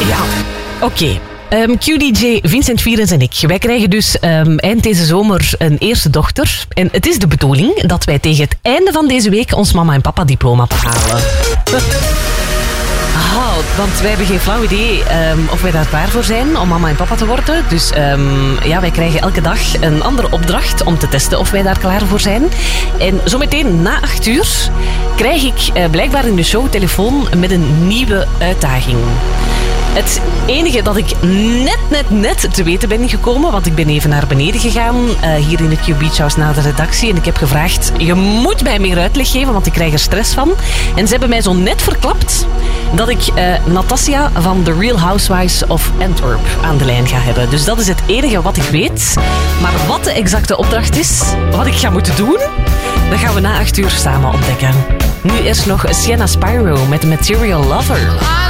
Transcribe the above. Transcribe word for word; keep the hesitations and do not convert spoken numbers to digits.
Ja, oké. Okay. Um, Q D J, Vincent Vierens en ik, wij krijgen dus um, eind deze zomer een eerste dochter. En het is de bedoeling dat wij tegen het einde van deze week ons mama en papa diploma behalen. Ah, want wij hebben geen flauw idee um, of wij daar klaar voor zijn om mama en papa te worden. Dus um, ja, wij krijgen elke dag een andere opdracht om te testen of wij daar klaar voor zijn. En zometeen na acht uur krijg ik uh, blijkbaar in de show telefoon met een nieuwe uitdaging. Het enige dat ik net, net, net te weten ben gekomen, want ik ben even naar beneden gegaan, uh, hier in het Q Beach House naar de redactie. En ik heb gevraagd, je moet mij meer uitleg geven, want ik krijg er stress van. En ze hebben mij zo net verklapt dat ik uh, Natasja van The Real Housewives of Antwerp aan de lijn ga hebben. Dus dat is het enige wat ik weet. Maar wat de exacte opdracht is, wat ik ga moeten doen, dat gaan we na acht uur samen ontdekken. Nu eerst nog Sienna Spyro met Material Lover.